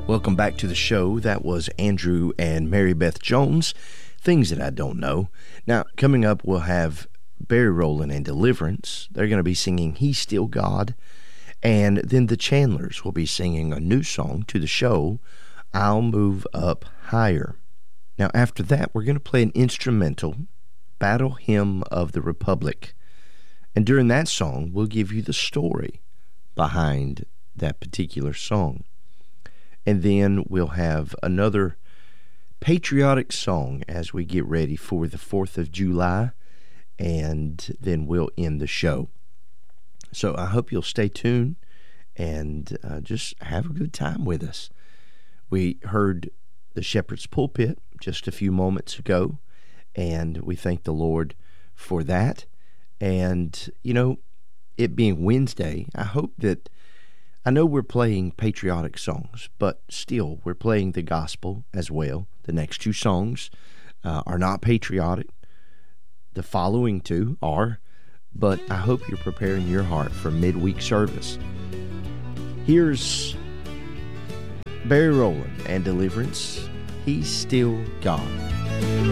Welcome back to the show. That was Andrew and Mary Beth Jones, Things That I Don't Know. Now, coming up, we'll have Barry Rowland and Deliverance. They're going to be singing He's Still God. And then the Chandlers will be singing a new song to the show, I'll Move Up Higher. Now, after that, we're going to play an instrumental, Battle Hymn of the Republic. And during that song, we'll give you the story behind that particular song. And then we'll have another patriotic song as we get ready for the 4th of July, and then we'll end the show. So I hope you'll stay tuned and just have a good time with us. We heard the Shepherd's Pulpit just a few moments ago, and we thank the Lord for that. And, you know, it being Wednesday, I know we're playing patriotic songs, but still we're playing the gospel as well. The next two songs are not patriotic. The following two are, but I hope you're preparing your heart for midweek service. Here's Barry Rowland and Deliverance. He's Still God.